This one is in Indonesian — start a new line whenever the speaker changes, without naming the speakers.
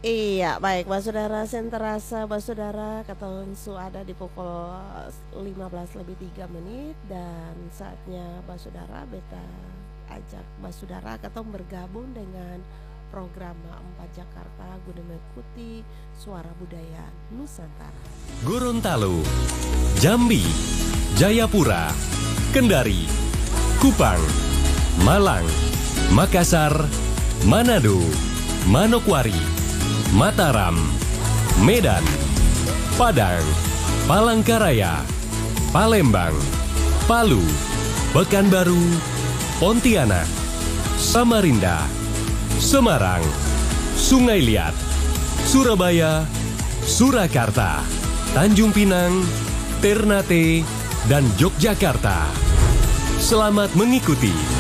Iya, baik Basudara senterasa Basudara katon su ada di pukul 15 lebih 3 menit dan saatnya Basudara beta ajak Basudara katon bergabung dengan program 4 Jakarta guna mengikuti suara budaya Nusantara.
Gorontalo, Jambi, Jayapura, Kendari, Kupang, Malang, Makassar, Manado, Manokwari, Mataram, Medan, Padang, Palangkaraya, Palembang, Palu, Pekanbaru, Pontianak, Samarinda, Semarang, Sungai Liat, Surabaya, Surakarta, Tanjung Pinang, Ternate, dan Yogyakarta. Selamat mengikuti.